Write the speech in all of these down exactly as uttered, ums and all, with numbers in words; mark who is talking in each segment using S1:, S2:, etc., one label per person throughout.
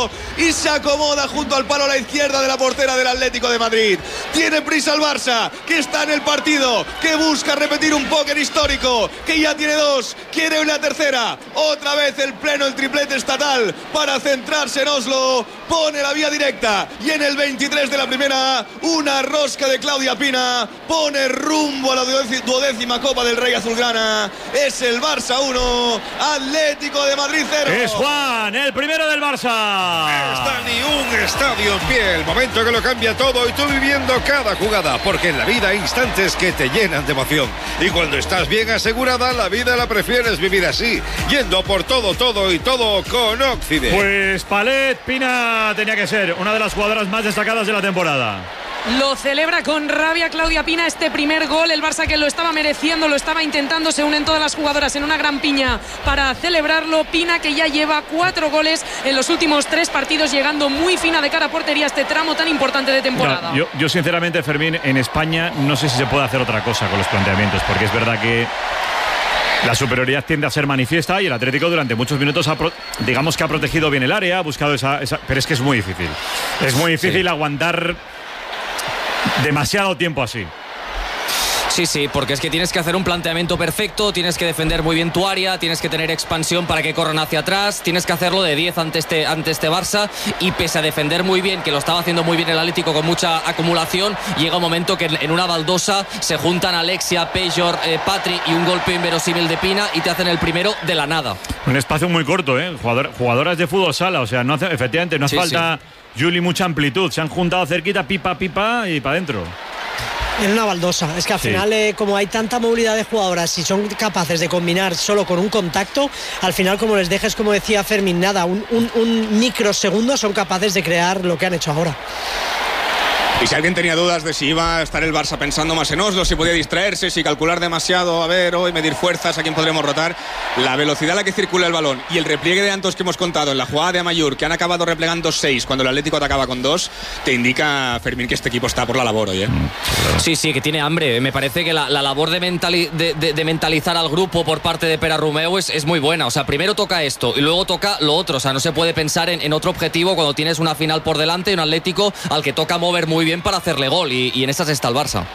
S1: centro y se acomoda junto al palo a la izquierda de la portera del Atlético de Madrid. Tiene prisa el Barça, que está en el partido, que busca repetir un póker histórico, que ya tiene dos, quiere una tercera. Otra vez el pleno, el triplete estatal para centrarse en Oslo. Pone la vía directa y en el veintitrés de la primera, una rosca de Claudia Pina. Pone rumbo a la duodécima Copa del Rey azulgrana. Es el Barça uno, Atlético de Madrid cero.
S2: Es Juan, el primero del Barça.
S3: No está ni un estadio en pie. El momento que lo cambia todo y tú viviendo cada jugada. Porque en la vida hay instantes que te llenan de emoción. Y cuando estás bien asegurada, la vida la prefieres vivir así. Yendo por todo, todo y todo con Occident.
S2: Pues Palet, Pina tenía que ser una de las jugadoras más destacadas de la temporada.
S4: Lo celebra con rabia Claudia Pina este primer gol. El Barça, que lo estaba mereciendo, lo estaba intentando. Se unen todas las jugadoras en una gran piña para celebrarlo. Pina, que ya lleva cuatro goles en los últimos tres partidos, llegando muy fina de cara a portería este tramo tan importante de temporada.
S2: No, yo, yo sinceramente, Fermín, en España no sé si se puede hacer otra cosa con los planteamientos, porque es verdad que la superioridad tiende a ser manifiesta y el Atlético durante muchos minutos ha pro, digamos que ha protegido bien el área, ha buscado esa, esa pero es que es muy difícil. Es muy difícil sí. aguantar demasiado tiempo así.
S5: Sí, sí, porque es que tienes que hacer un planteamiento perfecto, tienes que defender muy bien tu área, tienes que tener expansión para que corran hacia atrás, tienes que hacerlo de diez ante este, ante este Barça, y pese a defender muy bien, que lo estaba haciendo muy bien el Atlético con mucha acumulación, llega un momento que en una baldosa se juntan Alexia, Pejor, eh, Patri y un golpe inverosímil de Pina y te hacen el primero de la nada.
S2: Un espacio muy corto, ¿eh? Jugador, jugadoras de fútbol sala, o sea, no hace, efectivamente no hace sí, falta, sí. Juli, mucha amplitud, se han juntado cerquita, pipa, pipa y para adentro.
S6: En una baldosa, es que al sí. final eh, como hay tanta movilidad de jugadoras y son capaces de combinar solo con un contacto, al final como les dejes, como decía Fermín, nada, un, un, un microsegundo son capaces de crear lo que han hecho ahora.
S1: Y si alguien tenía dudas de si iba a estar el Barça pensando más en Oslo, si podía distraerse, si calcular demasiado, a ver, hoy medir fuerzas, a quién podremos rotar, la velocidad a la que circula el balón y el repliegue de Antos que hemos contado en la jugada de Amayur, que han acabado replegando seis cuando el Atlético atacaba con dos, te indica, Fermín, que este equipo está por la labor hoy, ¿eh?
S5: Sí, sí, que tiene hambre. Me parece que la, la labor de, mentali- de, de, de mentalizar al grupo por parte de Pera Romeu es, es muy buena. O sea, primero toca esto y luego toca lo otro. O sea, no se puede pensar en, en otro objetivo cuando tienes una final por delante y un Atlético al que toca mover muy bien para hacerle gol, y, y en esas está el Barça.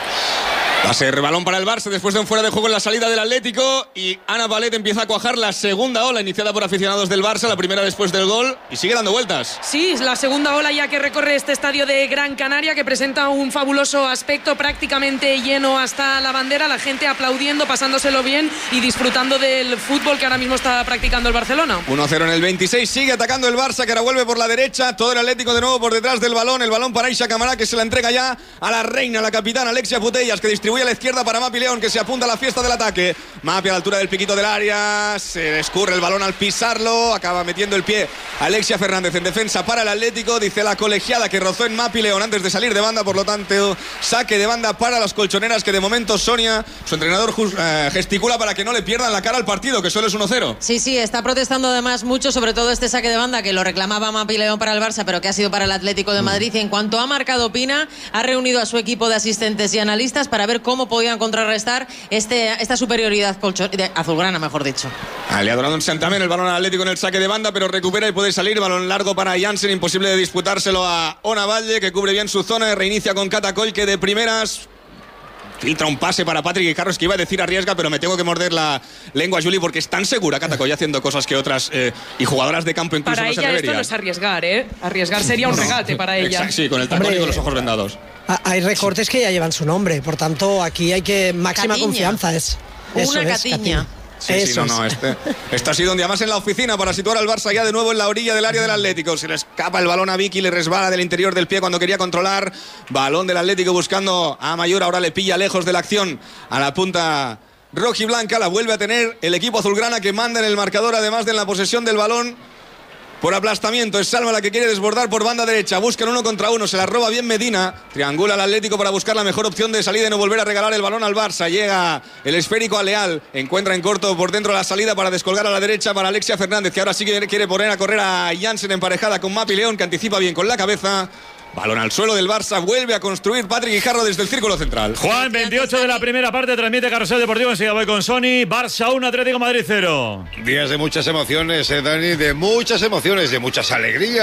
S1: Va a ser balón para el Barça después de un fuera de juego en la salida del Atlético, y Ana Palet empieza a cuajar la segunda ola iniciada por aficionados del Barça, la primera después del gol, y sigue dando vueltas.
S4: Sí, la segunda ola ya que recorre este estadio de Gran Canaria, que presenta un fabuloso aspecto, prácticamente lleno hasta la bandera, la gente aplaudiendo, pasándoselo bien y disfrutando del fútbol que ahora mismo está practicando el Barcelona.
S1: uno cero en el veintiséis, sigue atacando el Barça, que ahora vuelve por la derecha, todo el Atlético de nuevo por detrás del balón, el balón para Aisha Camará, que se la entrega ya a la reina, la capitana Alexia Putellas, que distribuye a la izquierda para Mapi León, que se apunta a la fiesta del ataque. Mapi a la altura del piquito del área, se escurre el balón al pisarlo, acaba metiendo el pie Alexia Fernández en defensa para el Atlético, dice la colegiada que rozó en Mapi León antes de salir de banda, por lo tanto saque de banda para las colchoneras, que de momento Sonia, su entrenador, eh, gesticula para que no le pierdan la cara al partido, que solo es uno cero.
S7: Sí, sí, está protestando además mucho, sobre todo este saque de banda que lo reclamaba Mapi León para el Barça, pero que ha sido para el Atlético de Madrid. Y en cuanto ha marcado Pina, ha reunido a su equipo de asistentes y analistas para ver cómo podían contrarrestar este, esta superioridad colchón, de azulgrana, mejor dicho.
S1: Aliado en Santamen, el balón al Atlético en el saque de banda, pero recupera y puede salir. Balón largo para Jansen, imposible de disputárselo a Ona Valle, que cubre bien su zona. Reinicia con Catacol, que de primeras filtra un pase para Patrick y Carros, que iba a decir arriesga, pero me tengo que morder la lengua, Juli, porque es tan segura Catacol haciendo cosas que otras eh, y jugadoras de campo incluso
S4: para
S1: no se
S4: ella
S1: atreverían.
S4: Esto no es arriesgar, ¿eh? Arriesgar sería un regate para ella.
S1: Exacto, sí, con el tacón y con los ojos vendados.
S6: Hay recortes que ya llevan su nombre, por tanto aquí hay que máxima
S7: Catiña.
S6: confianza. Es,
S7: Una
S6: eso es,
S7: Catiña.
S6: Catiña.
S1: Sí, sí, no, no, este, este ha sido un día más en la oficina para situar al Barça ya de nuevo en la orilla del área del Atlético. Se le escapa el balón a Vicky, le resbala del interior del pie cuando quería controlar. Balón del Atlético buscando a Mayor, ahora le pilla lejos de la acción a la punta rojiblanca. La vuelve a tener el equipo azulgrana, que manda en el marcador, además de en la posesión del balón. Por aplastamiento, es Salma la que quiere desbordar por banda derecha. Buscan uno contra uno, se la roba bien Medina. Triangula al Atlético para buscar la mejor opción de salida y no volver a regalar el balón al Barça. Llega el esférico a Leal. Encuentra en corto por dentro la salida para descolgar a la derecha para Alexia Fernández, que ahora sí que quiere poner a correr a Jansen emparejada con Mapi León, que anticipa bien con la cabeza. Balón al suelo del Barça, vuelve a construir Patrick Guijarro desde el círculo central.
S2: Juan, veintiocho de la primera parte, transmite Carrusel Deportivo, enseguida voy con Sony. Barça uno, Atlético Madrid cero.
S3: Días de muchas emociones, eh, Dani, de muchas emociones, de muchas alegrías.